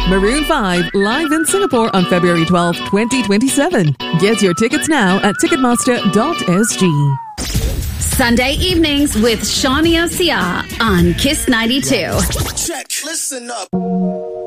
Maroon 5 live in Singapore on February 12, 2027. Get your tickets now at ticketmaster.sg. Sunday evenings with Shawnee Osia on Kiss 92. Check, listen up.